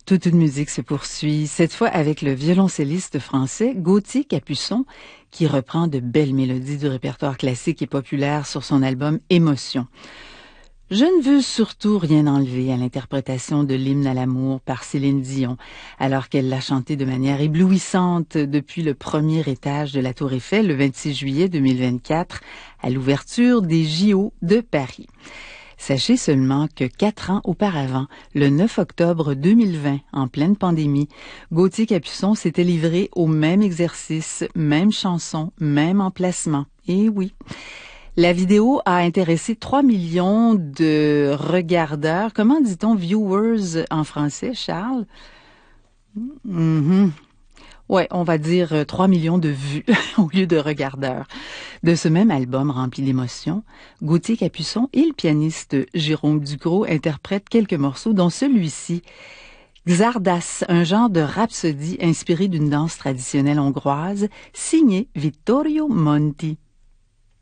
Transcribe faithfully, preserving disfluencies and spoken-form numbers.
Toute une musique se poursuit, cette fois avec le violoncelliste français Gauthier Capuçon, qui reprend de belles mélodies du répertoire classique et populaire sur son album Émotion. Je ne veux surtout rien enlever à l'interprétation de l'hymne à l'amour par Céline Dion, alors qu'elle l'a chanté de manière éblouissante depuis le premier étage de la Tour Eiffel le vingt-six juillet deux mille vingt-quatre, à l'ouverture des J O de Paris. Sachez seulement que quatre ans auparavant, le neuf octobre deux mille vingt, en pleine pandémie, Gauthier Capuçon s'était livré au même exercice, même chanson, même emplacement. Et oui, la vidéo a intéressé trois millions de regardeurs. Comment dit-on viewers en français, Charles? Mm-hmm. Ouais, on va dire trois millions de vues au lieu de regardeurs. De ce même album rempli d'émotions, Gauthier Capuçon et le pianiste Jérôme Ducrot interprètent quelques morceaux, dont celui-ci, Xardas, un genre de rhapsodie inspiré d'une danse traditionnelle hongroise, signé Vittorio Monti.